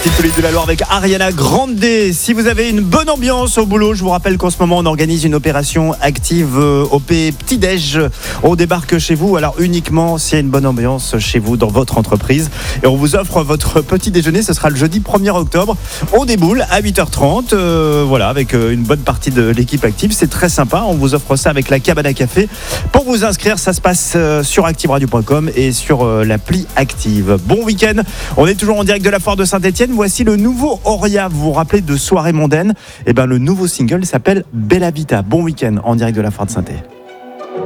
Active tous les deux la Loire avec Ariana Grande. Si vous avez une bonne ambiance au boulot, je vous rappelle qu'en ce moment on organise une opération Active OP Petit-Déj. On débarque chez vous, alors uniquement s'il y a une bonne ambiance chez vous dans votre entreprise. Et on vous offre votre petit déjeuner, ce sera le jeudi 1er octobre. On déboule à 8h30, voilà, avec une bonne partie de l'équipe Active. C'est très sympa, on vous offre ça avec la cabane à café. Pour vous inscrire, ça se passe sur activeradio.com et sur l'appli Active. Bon week-end, on est toujours en direct de la foire de Saint-Etienne. Voici le nouveau Auria. Vous vous rappelez de Soirée mondaine? Le nouveau single s'appelle Bella Vita. Bon week-end en direct de la foire de Saint-Etienne.